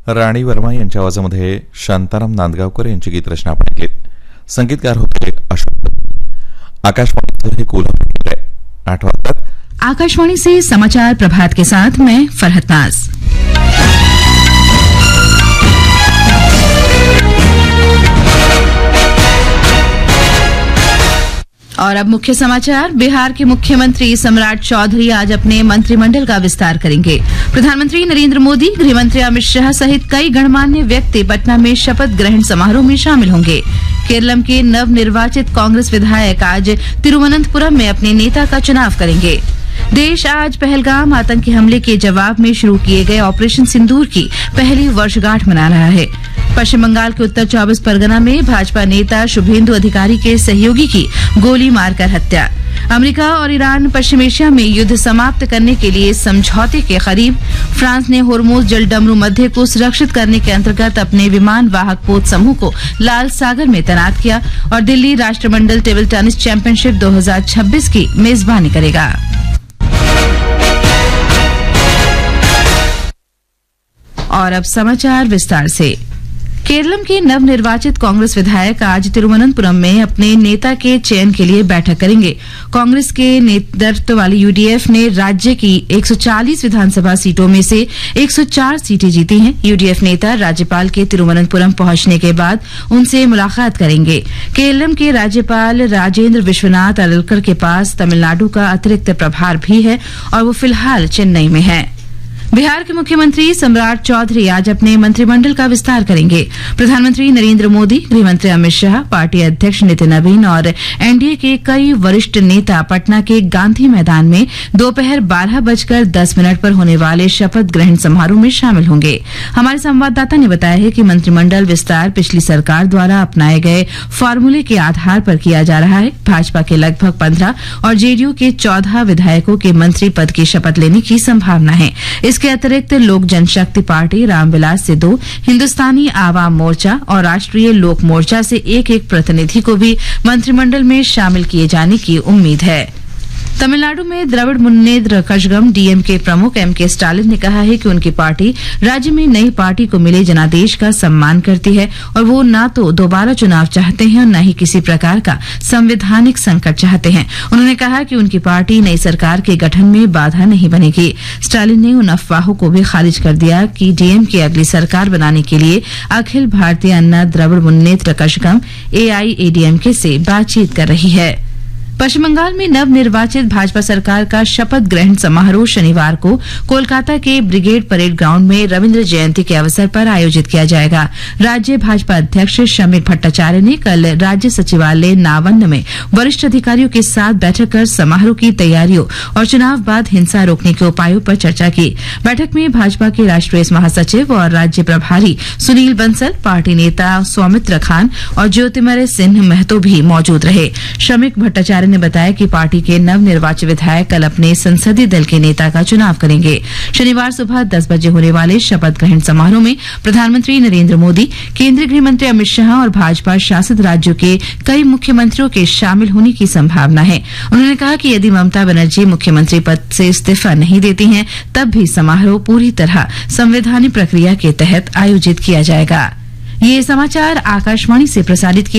राणी वर्मा यांच्या आवाजामध्ये शांताराम नांदगावकर यांची गीतरचना आपण ऐकलीत. संगीतकार होते अशोक. आकाशवाणी कोल्हापूर 8 वाजता. आकाशवाणी से समाचार प्रभात के साथ मैं फरहत नाज. और अब मुख्य समाचार. बिहार के मुख्यमंत्री सम्राट चौधरी आज अपने मंत्रिमंडल का विस्तार करेंगे. प्रधानमंत्री नरेंद्र मोदी, गृहमंत्री अमित शाह सहित कई गणमान्य व्यक्ति पटना में शपथ ग्रहण समारोह में शामिल होंगे. केरलम के नवनिर्वाचित कांग्रेस विधायक आज तिरुवनंतपुरम में अपने नेता का चुनाव करेंगे. देश आज पहलगाम आतंकी हमले के जवाब में शुरू किए गए ऑपरेशन सिंदूर की पहली वर्षगांठ मना रहा है. पश्चिम बंगाल के उत्तर 24 परगना में भाजपा नेता शुभेंदु अधिकारी के सहयोगी की गोली मारकर हत्या. अमेरिका और ईरान पश्चिम एशिया में युद्ध समाप्त करने के लिए समझौते के करीब. फ्रांस ने होर्मुज जलडमरू मध्य को सुरक्षित करने के अंतर्गत अपने विमान वाहक पोत समूह को लाल सागर में तैनात किया. और दिल्ली राष्ट्रमंडल टेबल टेनिस चैंपियनशिप 2026 की मेजबानी करेगा. और अब समाचार विस्तार से. केरलम के नवनिर्वाचित कांग्रेस विधायक आज तिरुवनंतपुरम में अपने नेता के चयन के लिए बैठक करेंगे. कांग्रेस के नेतृत्व वाली यूडीएफ ने राज्य की 140 विधानसभा सीटों में से 104 सीटें जीती हैं. यूडीएफ नेता राज्यपाल के तिरुवनंतपुरम पहुंचने के बाद उनसे मुलाकात करेंगे. केरलम के राज्यपाल राजेंद्र विश्वनाथ अरलकर के पास तमिलनाडु का अतिरिक्त प्रभार भी है और वो फिलहाल चेन्नई में है. बिहार के मुख्यमंत्री सम्राट चौधरी आज अपने मंत्रिमंडल का विस्तार करेंगे. प्रधानमंत्री नरेंद्र मोदी, गृहमंत्री अमित शाह, पार्टी अध्यक्ष नितिन नवीन और एनडीए के कई वरिष्ठ नेता पटना के गांधी मैदान में दोपहर 12:10 पर होने वाले शपथ ग्रहण समारोह में शामिल होंगे. हमारे संवाददाता ने बताया है कि मंत्रिमंडल विस्तार पिछली सरकार द्वारा अपनाए गए फार्मूले के आधार पर किया जा रहा है. भाजपा के लगभग 15 और जेडीयू के 14 विधायकों के मंत्री पद की शपथ लेने की संभावना है. इसके अतिरिक्त लोक जनशक्ति पार्टी, रामविलास से 2, हिंदुस्तानी आवाम मोर्चा और राष्ट्रीय लोक मोर्चा से एक प्रतिनिधि को भी मंत्रिमंडल में शामिल किए जाने की उम्मीद है. तमिलनाडु में द्रविड़ मुन्नेत्र कषगम डीएमके प्रमुख एमके स्टालिन ने कहा है कि उनकी पार्टी राज्य में नई पार्टी को मिले जनादेश का सम्मान करती है और वो न तो दोबारा चुनाव चाहते हैं और न ही किसी प्रकार का संवैधानिक संकट चाहते हैं. उन्होंने कहा कि उनकी पार्टी नई सरकार के गठन में बाधा नहीं बनेगी. स्टालिन ने उन अफवाहों को भी खारिज कर दिया कि डीएमके अगली सरकार बनाने के लिए अखिल भारतीय अन्ना द्रविड़ मुन्नेत्र कषगम एआईएडीएमके से बातचीत कर रही है. पश्चिम बंगाल में नवनिर्वाचित भाजपा सरकार का शपथ ग्रहण समारोह शनिवार को कोलकाता के ब्रिगेड परेड ग्राउंड में रविन्द्र जयंती के अवसर पर आयोजित किया जाएगा. राज्य भाजपा अध्यक्ष शमीक भट्टाचार्य ने कल राज्य सचिवालय नावन्न में वरिष्ठ अधिकारियों के साथ बैठक कर समारोह की तैयारियों और चुनाव बाद हिंसा रोकने के उपायों पर चर्चा की. बैठक में भाजपा के राष्ट्रीय महासचिव और राज्य प्रभारी सुनील बंसल, पार्टी नेता सौमित्र खान और ज्योतिमर्य सिंह महतो भी मौजूद रहे. शमीक भट्टाचार्य ने बताया कि पार्टी के नवनिर्वाचित विधायक कल अपने संसदीय दल के नेता का चुनाव करेंगे. शनिवार सुबह 10 बजे होने वाले शपथ ग्रहण समारोह में प्रधानमंत्री नरेंद्र मोदी, केंद्रीय गृहमंत्री अमित शाह और भाजपा शासित राज्यों के कई मुख्यमंत्रियों के शामिल होने की संभावना है. उन्होंने कहा कि यदि ममता बनर्जी मुख्यमंत्री पद से इस्तीफा नहीं देती हैं, तब भी समारोह पूरी तरह संवैधानिक प्रक्रिया के तहत आयोजित किया जाएगा. ये समाचार आकाशवाणी से प्रसारित किए